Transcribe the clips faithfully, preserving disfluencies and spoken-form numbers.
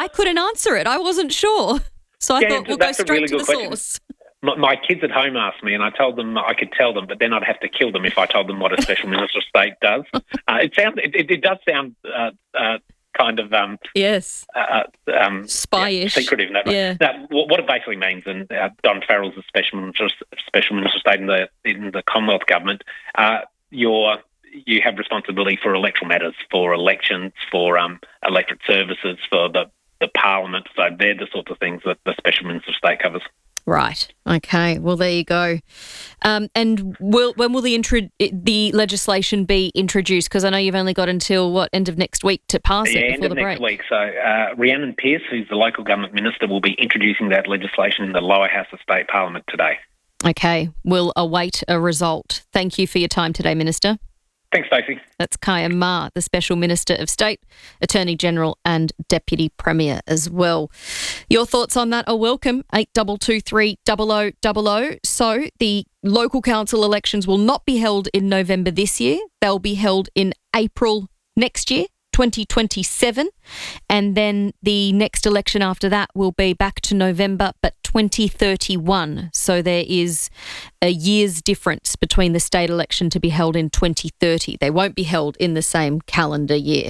I couldn't answer it. I wasn't sure. So I Yeah, thought we'll go that's a straight really to the good question. source. My, my kids at home asked me, and I told them I could tell them, but then I'd have to kill them if I told them what a special minister of state does. Uh, it sounds, it, it, it does sound uh, uh, kind of um, Yes. uh, um, Spy-ish. yeah, secretive. No, Yeah. no, what it basically means, and uh, Don Farrell's a special minister, special minister of state in the in the Commonwealth government. Uh, you're you have responsibility for electoral matters, for elections, for um, electorate services, for the the Parliament. So they're the sorts of things that the special minister of state covers. Right. Okay. Well, there you go. Um, and will, when will the intro- the legislation be introduced? Because I know you've only got until, what, end of next week to pass yeah, it before end of the next break? week. So uh, Rhiannon Pearce, who's the local government minister, will be introducing that legislation in the lower house of state Parliament today. Okay. We'll await a result. Thank you for your time today, Minister. Thanks, Stacey. That's Kaya Ma, the Special Minister of State, Attorney General and Deputy Premier as well. Your thoughts on that are welcome, eight two two three zero zero zero zero. So the local council elections will not be held in November this year. They'll be held in April next year, twenty twenty-seven. And then the next election after that will be back to November, but twenty thirty-one. So there is a year's difference between the state election to be held in twenty thirty. They won't be held in the same calendar year.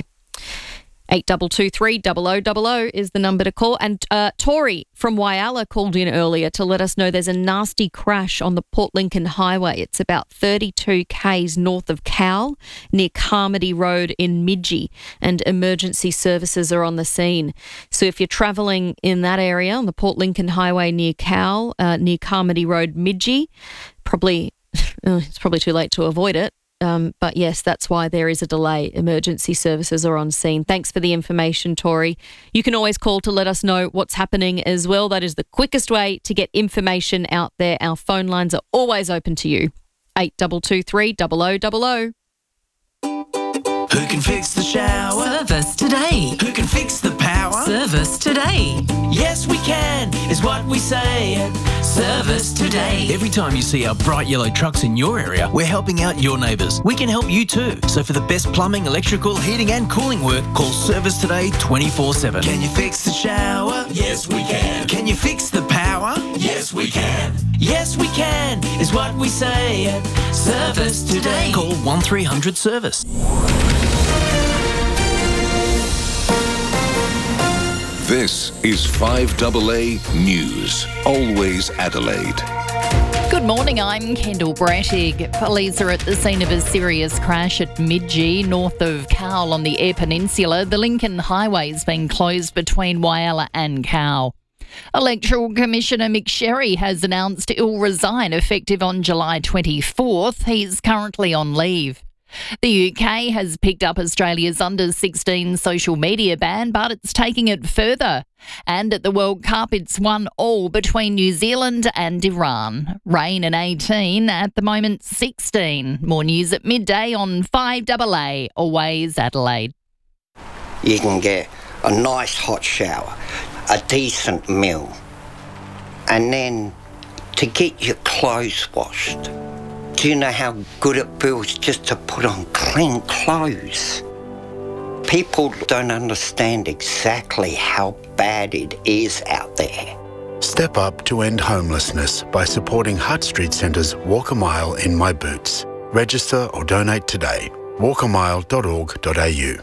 eight two two three zero zero zero zero is the number to call. And uh, Tori from Whyalla called in earlier to let us know there's a nasty crash on the Port Lincoln Highway. It's about thirty-two kays north of Cowell, near Carmody Road in Midgee, and emergency services are on the scene. So if you're travelling in that area on the Port Lincoln Highway near Cowell, uh, near Carmody Road, Midgee, probably it's probably too late to avoid it. Um, but yes, that's why there is a delay. Emergency services are on scene. Thanks for the information, Tori. You can always call to let us know what's happening as well. That is the quickest way to get information out there. Our phone lines are always open to you. eight two two three zero zero zero zero. Who can fix the shower? Service today. Who can fix the power? Service today. Yes, we can, is what we say at Service Today. Every time you see our bright yellow trucks in your area, we're helping out your neighbours. We can help you too. So for the best plumbing, electrical, heating and cooling work, call Service Today twenty-four seven. Can you fix the shower? Yes, we can. Can you fix the power? Yes, we can. Yes, we can, is what we say at Service Today. Call one three hundred service. This is five A A News, always Adelaide. Good morning, I'm Kendall Brattig. Police are at the scene of a serious crash at Midgee, north of Cowell on the Eyre Peninsula. The Lincoln Highway has been closed between Whyalla and Cowell. Electoral Commissioner Mick Sherry has announced he'll resign effective on July twenty-fourth. He's currently on leave. The U K has picked up Australia's under sixteen social media ban, but it's taking it further. And at the World Cup, it's one all between New Zealand and Iran. Rain at eighteen, at the moment sixteen. More news at midday on five A A, always Adelaide. You can get a nice hot shower, a decent meal, and then to get your clothes washed. Do you know how good it feels just to put on clean clothes? People don't understand exactly how bad it is out there. Step up to end homelessness by supporting Hutt Street Centre's Walk a Mile in My Boots. Register or donate today. walk a mile dot org dot a u.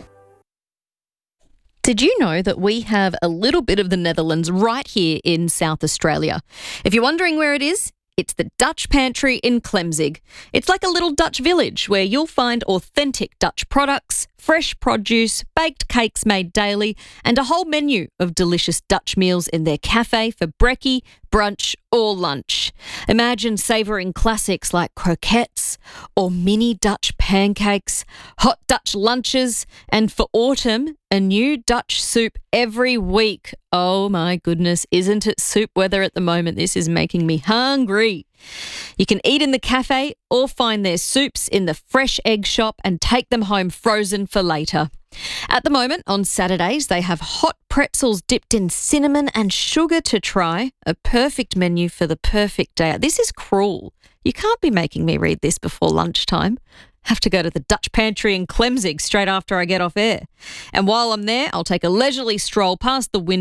Did you know that we have a little bit of the Netherlands right here in South Australia? If you're wondering where it is, it's the Dutch Pantry in Clemzig. It's like a little Dutch village where you'll find authentic Dutch products, fresh produce, baked cakes made daily, and a whole menu of delicious Dutch meals in their cafe for brekkie, brunch or lunch. Imagine savouring classics like croquettes or mini Dutch pancakes, hot Dutch lunches, and for autumn, a new Dutch soup every week. Oh my goodness, isn't it soup weather at the moment? This is making me hungry. You can eat in the cafe or find their soups in the fresh egg shop and take them home frozen for later. At the moment, on Saturdays, they have hot pretzels dipped in cinnamon and sugar to try. A perfect menu for the perfect day out. This is cruel. You can't be making me read this before lunchtime. Have to go to the Dutch Pantry in Clemzig straight after I get off air. And while I'm there, I'll take a leisurely stroll past the window